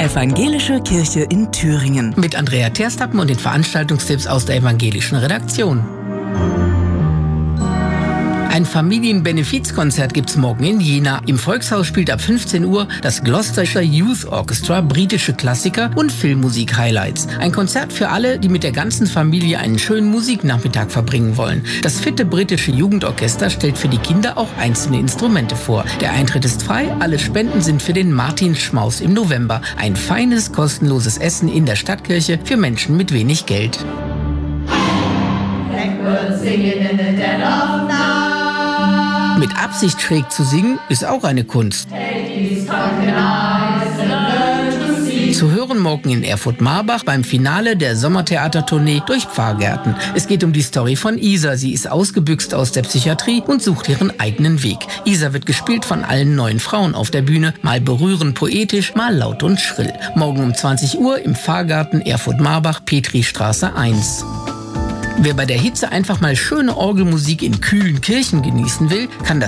Evangelische Kirche in Thüringen. Mit Andrea Terstappen und den Veranstaltungstipps aus der evangelischen Redaktion. Ein Familienbenefizkonzert gibt's morgen in Jena. Im Volkshaus spielt ab 15 Uhr das Gloucestershire Youth Orchestra britische Klassiker und Filmmusik-Highlights. Ein Konzert für alle, die mit der ganzen Familie einen schönen Musiknachmittag verbringen wollen. Das fitte britische Jugendorchester stellt für die Kinder auch einzelne Instrumente vor. Der Eintritt ist frei, alle Spenden sind für den Martinschmaus im November. Ein feines, kostenloses Essen in der Stadtkirche für Menschen mit wenig Geld. Mit Absicht schräg zu singen, ist auch eine Kunst. Zu hören morgen in Erfurt-Marbach beim Finale der Sommertheatertournee durch Pfarrgärten. Es geht um die Story von Isa. Sie ist ausgebüxt aus der Psychiatrie und sucht ihren eigenen Weg. Isa wird gespielt von allen 9 Frauen auf der Bühne, mal berührend poetisch, mal laut und schrill. Morgen um 20 Uhr im Pfarrgarten Erfurt-Marbach, Petristraße 1. Wer bei der Hitze einfach mal schöne Orgelmusik in kühlen Kirchen genießen will, kann das